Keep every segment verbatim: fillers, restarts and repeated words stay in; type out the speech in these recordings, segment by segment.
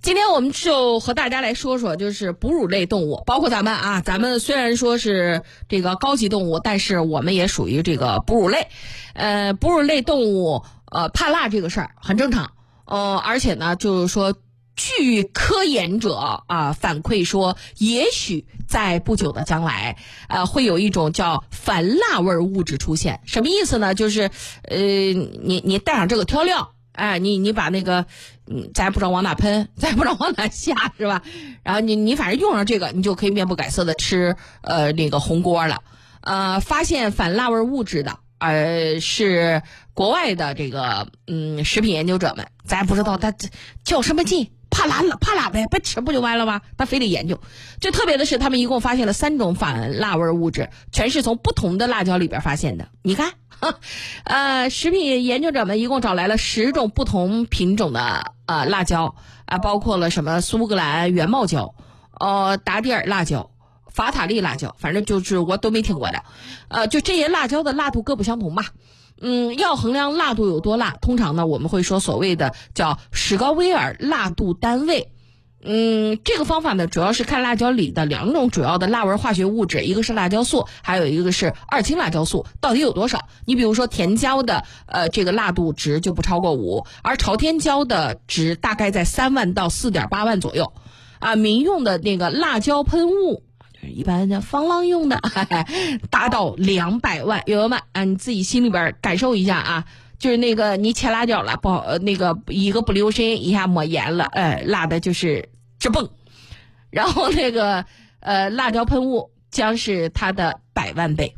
今天我们就和大家来说说，就是哺乳类动物，包括咱们啊，咱们虽然说是这个高级动物，但是我们也属于这个哺乳类。呃，哺乳类动物呃怕辣这个事儿很正常。呃，而且呢，就是说，据科研者啊反馈说，也许在不久的将来，呃，会有一种叫反辣味物质出现。什么意思呢？就是呃，你你带上这个调料。哎，你你把那个，嗯，咱也不知道往哪喷，咱也不知道往哪下，是吧？然后你你反正用上这个，你就可以面不改色的吃呃那个红锅了。呃，发现反辣味物质的，呃，是国外的这个嗯食品研究者们，咱也不知道他较什么劲。怕辣了，怕辣呗，别吃不就完了吗？他非得研究。最特别的是，他们一共发现了三种反辣味物质，全是从不同的辣椒里边发现的。你看，呃，食品研究者们一共找来了十种不同品种的呃辣椒啊、呃，包括了什么苏格兰原茂椒、呃达迪尔辣椒、法塔利辣椒，反正就是我都没听过的。呃，就这些辣椒的辣度各不相同吧。嗯，要衡量辣度有多辣，通常呢我们会说所谓的叫史高威尔辣度单位。嗯，这个方法呢主要是看辣椒里的两种主要的辣味化学物质，一个是辣椒素，还有一个是二氢辣椒素，到底有多少？你比如说甜椒的呃这个辣度值就不超过五，而朝天椒的值大概在三万到四点八万左右。啊，民用的那个辣椒喷雾。一般的防狼用的，嘿嘿，达到两百万，友友们啊，你自己心里边感受一下啊，就是那个你切辣椒了，不好，呃，那个一个不留神一下抹盐了，呃，辣的就是直蹦，然后那个呃辣椒喷雾将是它的百万倍。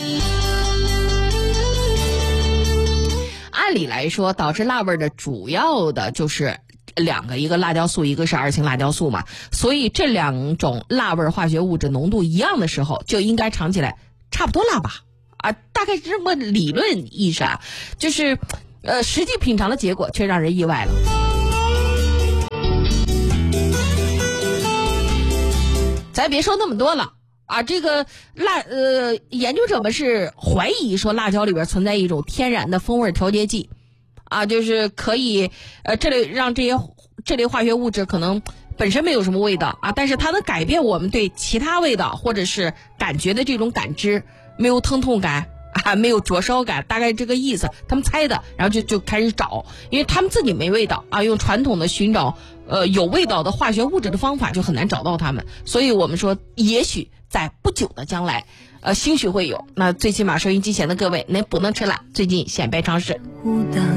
按理来说，导致辣味的主要的就是两个，一个辣椒素，一个是二氢辣椒素嘛，所以这两种辣味化学物质浓度一样的时候，就应该尝起来差不多辣吧？啊，大概是这么理论意识啊，就是呃，实际品尝的结果却让人意外了。咱别说那么多了啊，这个辣呃，研究者们是怀疑说辣椒里边存在一种天然的风味调节剂。啊，就是可以，呃，这类让这些这类化学物质可能本身没有什么味道啊，但是它能改变我们对其他味道或者是感觉的这种感知，没有疼痛感啊，没有灼烧感，大概这个意思。他们猜的，然后就就开始找，因为他们自己没味道啊，用传统的寻找呃有味道的化学物质的方法就很难找到它们，所以我们说，也许在不久的将来。呃，兴许会有。那最起码收音机前的各位，您不能吃辣，最近先别尝试。